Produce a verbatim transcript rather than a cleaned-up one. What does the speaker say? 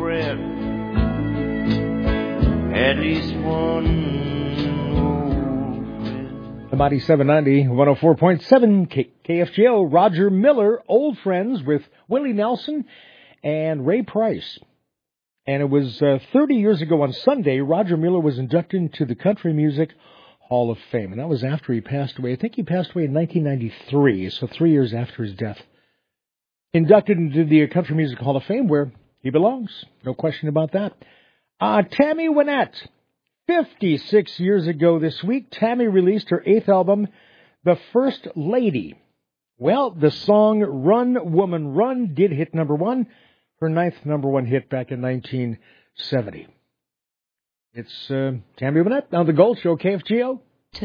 friend, at least one old friend. The Mighty seven ninety, one oh four point seven K- KFGO, Roger Miller, Old Friends with Willie Nelson and Ray Price. And it was uh, thirty years ago on Sunday, Roger Miller was inducted into the Country Music Hall of Fame. And that was after he passed away. I think he passed away in nineteen ninety-three, so three years after his death. Inducted into the Country Music Hall of Fame, where he belongs. No question about that. Uh, Tammy Wynette. fifty-six years ago this week, Tammy released her eighth album, The First Lady. Well, the song Run, Woman, Run did hit number one. Her ninth number one hit back in nineteen seventy. It's uh, Tammy Wynette on The Gold Show, K F G O.